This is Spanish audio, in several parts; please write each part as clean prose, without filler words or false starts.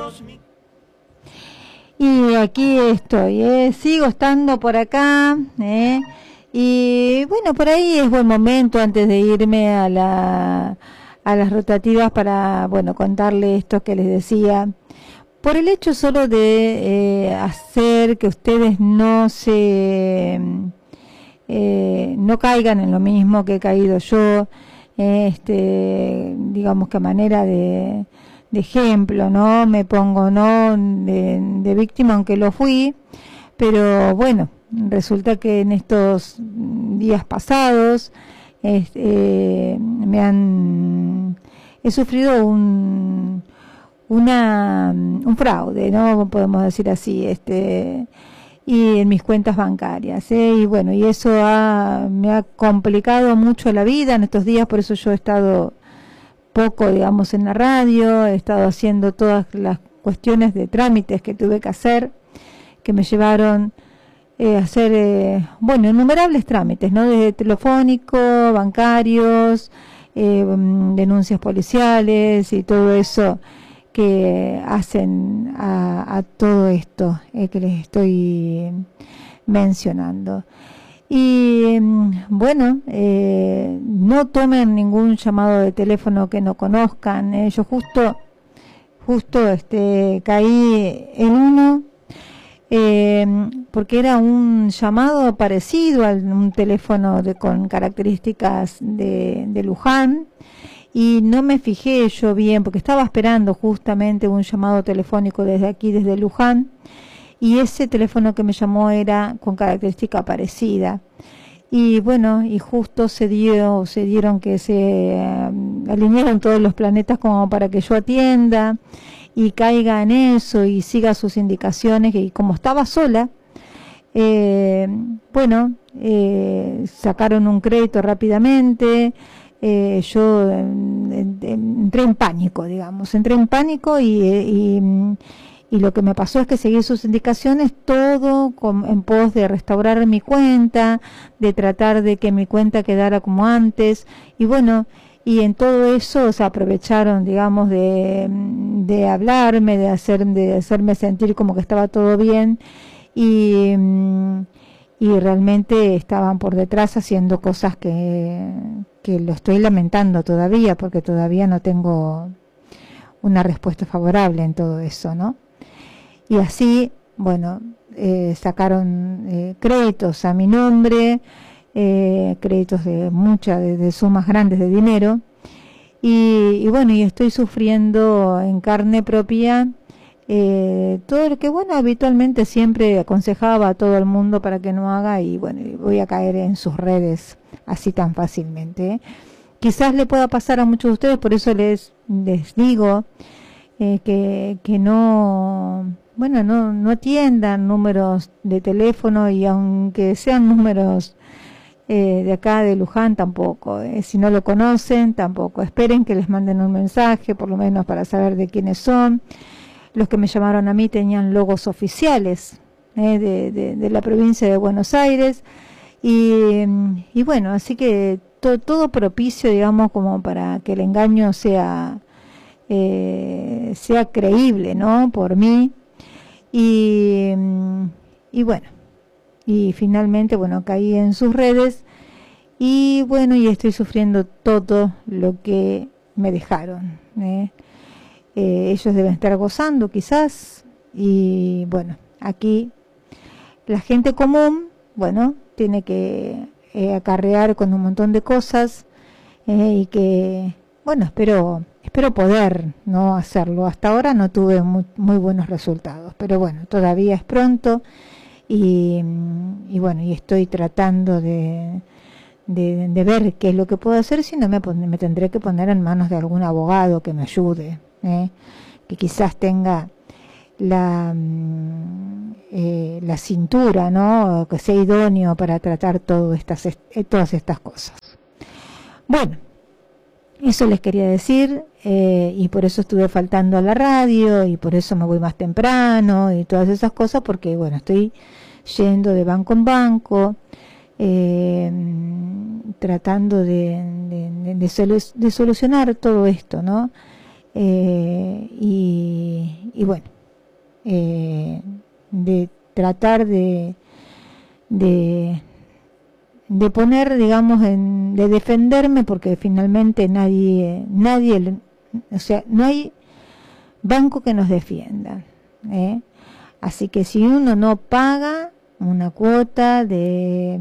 Y aquí estoy, sigo estando por acá, y bueno, por ahí es buen momento antes de irme a las rotativas para, bueno, contarle esto que les decía. Por el hecho solo de hacer que ustedes no caigan en lo mismo que he caído yo, digamos que a manera de ejemplo, ¿no? Me pongo, ¿no? De víctima, aunque lo fui, pero bueno, resulta que en estos días pasados he sufrido un fraude, ¿no? Podemos decir así, y en mis cuentas bancarias, y bueno, y eso me ha complicado mucho la vida en estos días, por eso yo he estado poco, digamos, en la radio, he estado haciendo todas las cuestiones de trámites que tuve que hacer, que me llevaron a hacer, bueno, innumerables trámites, ¿no? Desde telefónico, bancarios, denuncias policiales y todo eso que hacen a todo esto que les estoy mencionando. Y bueno, no tomen ningún llamado de teléfono que no conozcan. Yo justo caí en uno porque era un llamado parecido a un teléfono con características de Luján, y no me fijé yo bien porque estaba esperando justamente un llamado telefónico desde aquí, desde Luján, y ese teléfono que me llamó era con característica parecida. Y bueno, y justo se dieron que se alinearon todos los planetas como para que yo atienda y caiga en eso y siga sus indicaciones. Y como estaba sola, bueno, sacaron un crédito rápidamente. Yo entré en pánico, digamos, y lo que me pasó es que seguí sus indicaciones todo en pos de restaurar mi cuenta, de tratar de que mi cuenta quedara como antes, y bueno, y en todo eso se aprovecharon, digamos, de hablarme, de hacerme sentir como que estaba todo bien, y realmente estaban por detrás haciendo cosas que lo estoy lamentando todavía, porque todavía no tengo una respuesta favorable en todo eso, ¿no? Y así, bueno, sacaron créditos a mi nombre, créditos de sumas grandes de dinero, y bueno, y estoy sufriendo en carne propia todo lo que, bueno, habitualmente siempre aconsejaba a todo el mundo para que no haga, y bueno, voy a caer en sus redes así tan fácilmente. Quizás le pueda pasar a muchos de ustedes, por eso les digo que no, bueno, no atiendan números de teléfono, y aunque sean números de acá de Luján, tampoco, si no lo conocen, tampoco esperen que les manden un mensaje, por lo menos para saber de quiénes son. Los que me llamaron a mí tenían logos oficiales de la provincia de Buenos Aires, y bueno, así que todo propicio, digamos, como para que el engaño sea creíble, ¿no? Por mí. Y bueno, y finalmente, bueno, caí en sus redes, y bueno, y estoy sufriendo todo lo que me dejaron. Ellos deben estar gozando quizás, y bueno, aquí la gente común, bueno, tiene que acarrear con un montón de cosas, y que, bueno, espero poder no hacerlo. Hasta ahora no tuve muy buenos resultados, pero bueno, todavía es pronto, y bueno, y estoy tratando de ver qué es lo que puedo hacer. Si no, me tendré que poner en manos de algún abogado que me ayude, que quizás tenga la cintura, ¿no? Que sea idóneo para tratar todas estas cosas. Bueno, eso les quería decir, y por eso estuve faltando a la radio, y por eso me voy más temprano, y todas esas cosas, porque bueno, estoy yendo de banco en banco, tratando de solucionar todo esto, ¿no? y bueno, de tratar de poner, digamos, de defenderme, porque finalmente nadie, o sea, no hay banco que nos defienda, ¿eh? Así que si uno no paga una cuota de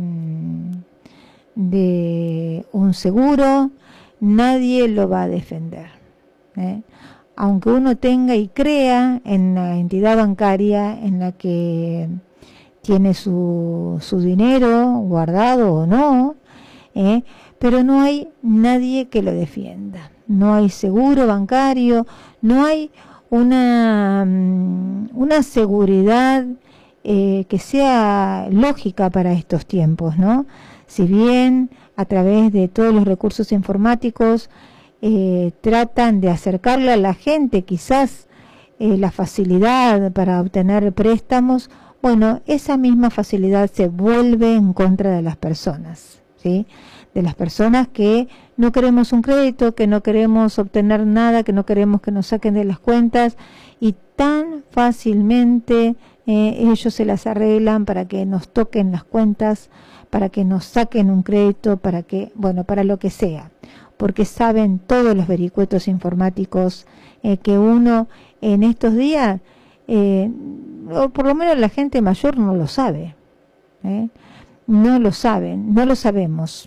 un seguro, nadie lo va a defender, ¿eh? Aunque uno tenga y crea en la entidad bancaria en la que tiene su dinero guardado o no, pero no hay nadie que lo defienda. No hay seguro bancario, no hay una seguridad que sea lógica para estos tiempos, ¿no? Si bien a través de todos los recursos informáticos tratan de acercarle a la gente quizás la facilidad para obtener préstamos, bueno, esa misma facilidad se vuelve en contra de las personas, ¿sí? De las personas que no queremos un crédito, que no queremos obtener nada, que no queremos que nos saquen de las cuentas, y tan fácilmente ellos se las arreglan para que nos toquen las cuentas, para que nos saquen un crédito, para lo que sea, porque saben todos los vericuetos informáticos que uno en estos días, o por lo menos la gente mayor no lo sabe, no lo saben, no lo sabemos,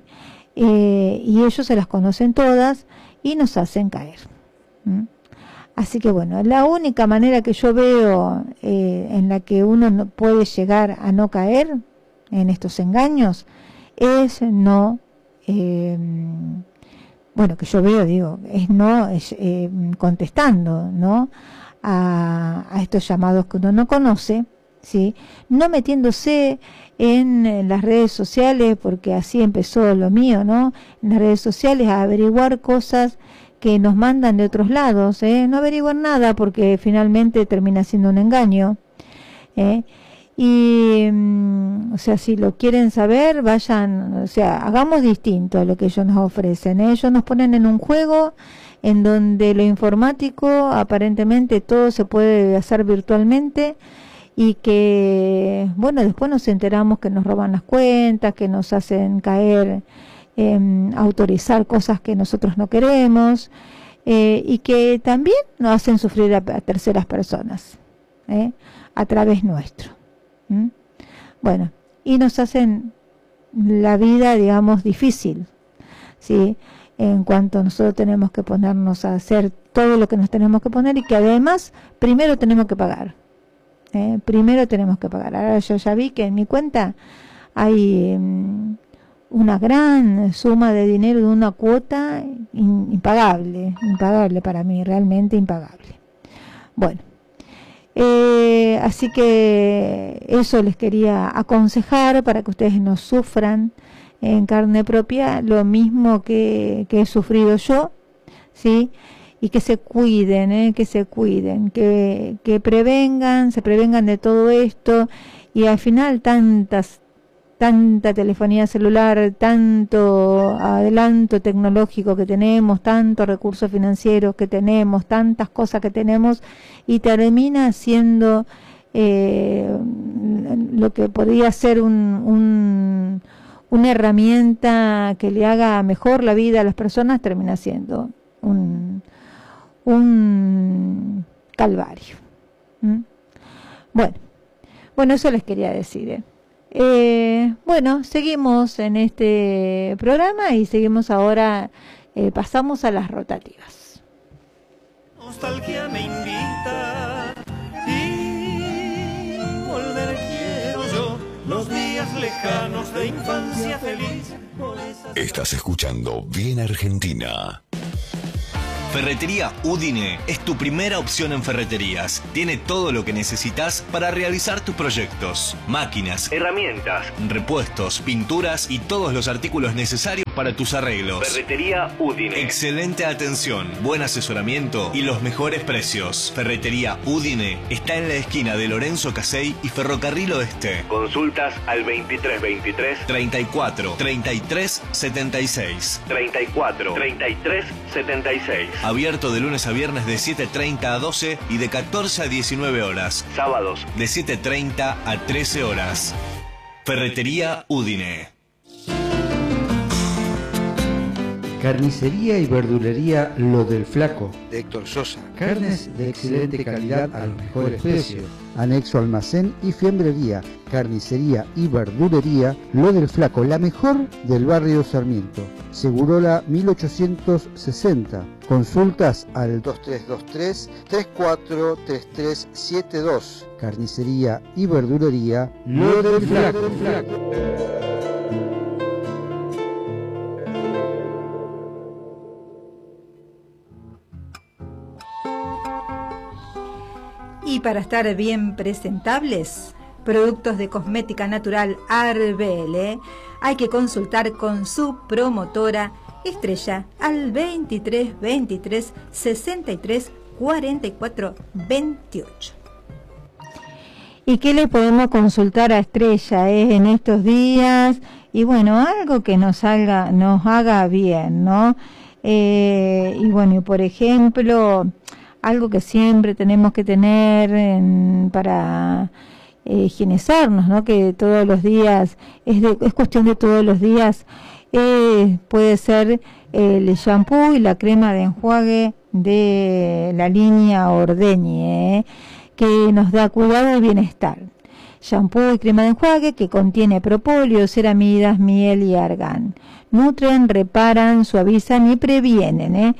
y ellos se las conocen todas y nos hacen caer. Así que bueno, la única manera que yo veo en la que uno no puede llegar a no caer en estos engaños es no, que yo veo, digo, es no contestando, ¿no? A estos llamados que uno no conoce, ¿sí? No metiéndose en las redes sociales, porque así empezó lo mío, ¿no? En las redes sociales a averiguar cosas que nos mandan de otros lados, no averiguar nada porque finalmente termina siendo un engaño, y o sea, si lo quieren saber, vayan, o sea, hagamos distinto a lo que ellos nos ofrecen, ellos nos ponen en un juego en donde lo informático aparentemente todo se puede hacer virtualmente, y que bueno, después nos enteramos que nos roban las cuentas, que nos hacen caer, autorizar cosas que nosotros no queremos, y que también nos hacen sufrir a terceras personas, a través nuestro. Bueno, y nos hacen la vida, digamos, difícil, ¿sí? En cuanto nosotros tenemos que ponernos a hacer todo lo que nos tenemos que poner, y que además primero tenemos que pagar, primero tenemos que pagar. Ahora yo ya vi que en mi cuenta hay una gran suma de dinero de una cuota impagable para mí, realmente impagable. Bueno, así que eso les quería aconsejar para que ustedes no sufran en carne propia lo mismo que he sufrido yo, ¿sí? Y que se cuiden, se prevengan, se prevengan de todo esto, y al final tanta telefonía celular, tanto adelanto tecnológico que tenemos, tantos recursos financieros que tenemos, tantas cosas que tenemos, y termina siendo lo que podría ser una herramienta que le haga mejor la vida a las personas, termina siendo un calvario. Bueno, eso les quería decir. Bueno, seguimos en este programa y seguimos ahora, pasamos a las rotativas. Nostalgia me invita y volver quiero yo, los días lejanos de infancia feliz. Estás escuchando Bien Argentina. Ferretería Udine es tu primera opción en ferreterías. Tiene todo lo que necesitas para realizar tus proyectos. Máquinas, herramientas, repuestos, pinturas y todos los artículos necesarios para tus arreglos. Ferretería Udine. Excelente atención, buen asesoramiento y los mejores precios. Ferretería Udine está en la esquina de Lorenzo Casey y Ferrocarril Oeste. Consultas al 2323 34 33 76. 34 33 76. Abierto de lunes a viernes de 7:30 a 12 y de 14 a 19 horas. Sábados de 7:30 a 13 horas. Ferretería Udine. Carnicería y verdulería Lo del Flaco, de Héctor Sosa. Carnes de excelente calidad a los mejores precios. Anexo almacén y fiambrería. Carnicería y verdulería Lo del Flaco, la mejor del barrio Sarmiento. Segurola 1860. Consultas al 2323-343372. Carnicería y verdulería Lo del Flaco. Y para estar bien presentables, productos de cosmética natural Arbele, hay que consultar con su promotora Estrella al 23 23 63 44 28. ¿Y qué le podemos consultar a Estrella en estos días? Y bueno, algo que nos haga bien, ¿no? Y bueno, por ejemplo, algo que siempre tenemos que tener para higienizarnos, ¿no? Que todos los días, es cuestión de todos los días, puede ser el shampoo y la crema de enjuague de la línea Ordeñe, que nos da cuidado y bienestar. Shampoo y crema de enjuague que contiene propóleo, ceramidas, miel y argán. Nutren, reparan, suavizan y previenen,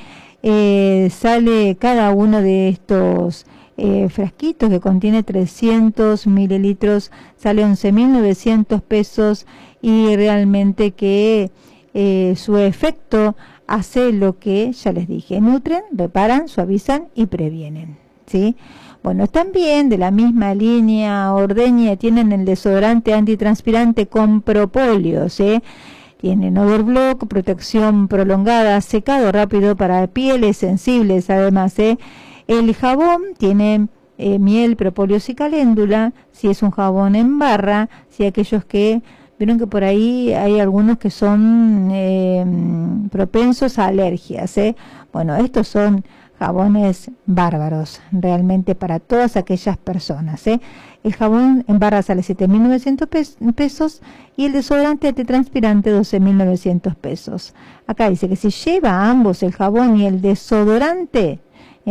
sale cada uno de estos frasquitos que contiene 300 mililitros, sale 11.900 pesos y realmente que su efecto hace lo que ya les dije: nutren, reparan, suavizan y previenen, ¿sí? Bueno, también de la misma línea Ordeñe tienen el desodorante antitranspirante con propóleo, ¿sí? Tienen overblock, protección prolongada, secado rápido para pieles sensibles, además, el jabón tiene miel, propóleos y caléndula, si es un jabón en barra, si aquellos que, vieron que por ahí hay algunos que son propensos a alergias, bueno, estos son jabones bárbaros, realmente para todas aquellas personas, El jabón en barra sale 7.900 pesos y el desodorante antitranspirante 12.900 pesos. Acá dice que si lleva ambos, el jabón y el desodorante,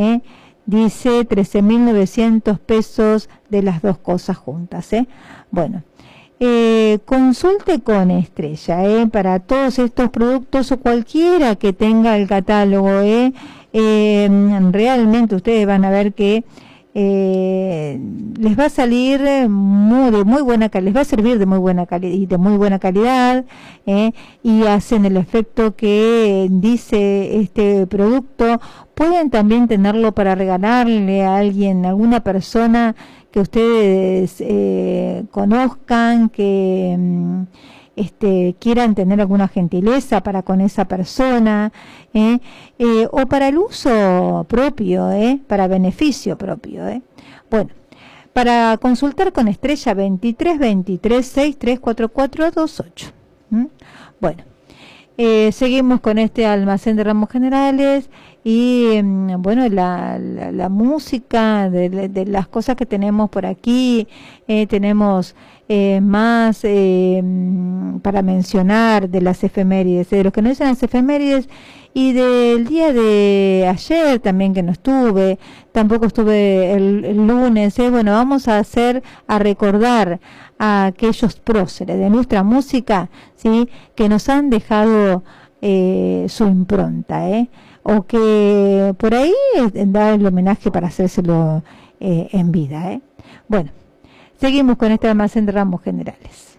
dice 13.900 pesos de las dos cosas juntas, Bueno, consulte con Estrella, para todos estos productos o cualquiera que tenga el catálogo, realmente ustedes van a ver que les va a salir de muy buena calidad, les va a servir de muy buena calidad y de muy buena calidad, y hacen el efecto que dice este producto. Pueden también tenerlo para regalarle a alguien, a alguna persona que ustedes conozcan, que quieran tener alguna gentileza para con esa persona, o para el uso propio, para beneficio propio. Bueno, para consultar con Estrella 23 23 63 44 28. Bueno, seguimos con este almacén de ramos generales y bueno, la música de las cosas que tenemos por aquí. Tenemos más para mencionar de las efemérides, de los que no dicen las efemérides, y del día de ayer también, que no estuve, tampoco estuve el lunes. Bueno, vamos a recordar a aquellos próceres de nuestra música, ¿sí?, que nos han dejado su impronta, o que por ahí da el homenaje para hacérselo en vida, Bueno, seguimos con este almacén de ramos generales.